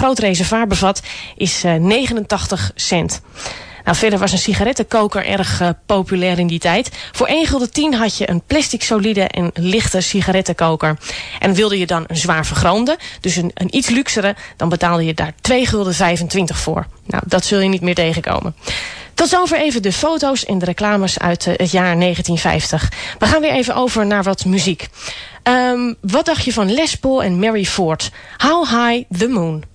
groot reservoir bevat, is 89 cent. Nou, verder was een sigarettenkoker erg populair in die tijd. Voor 1,10 gulden had je een plastic solide en lichte sigarettenkoker. En wilde je dan een zwaar vergroomde, dus een iets luxere, dan betaalde je daar 2,25 gulden voor. Nou, dat zul je niet meer tegenkomen. Tot zover even de foto's en de reclames uit het jaar 1950. We gaan weer even over naar wat muziek. Wat dacht je van Les Paul en Mary Ford? How High the Moon?